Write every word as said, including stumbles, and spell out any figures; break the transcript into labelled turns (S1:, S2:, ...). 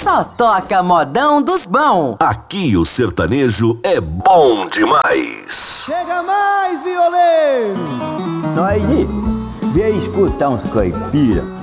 S1: Só toca modão dos bons.
S2: Aqui o sertanejo é bom demais.
S3: Chega mais, violeiro!
S4: Nós vem escutar uns caipira